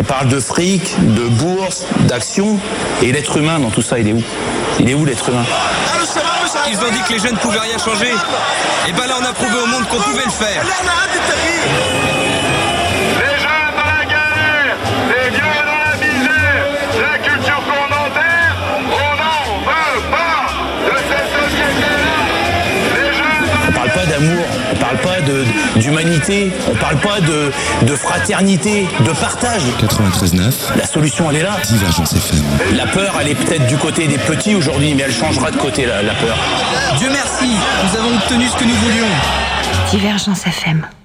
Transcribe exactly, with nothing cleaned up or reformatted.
parle de fric, de bourse, d'action. Et l'être humain dans tout ça, il est où? Il est où l'être humain? Ils ont dit que les jeunes ne pouvaient rien changer. Et ben là, on a prouvé au monde qu'on pouvait le faire. Les jeunes dans la galère, les vieux dans la misère, la culture qu'on enterre, on n'en veut pas de cette société-là. Les jeunes dans On parle pas d'amour, on parle pas de, d'humanité, on parle pas de, de fraternité, de partage. quatre-vingt-treize neuf. La solution, elle est là. Divergence F M. La peur, elle est peut-être du côté des petits aujourd'hui, mais elle changera de côté, la, la peur. Dieu merci, nous avons obtenu ce que nous voulions. Divergence F M.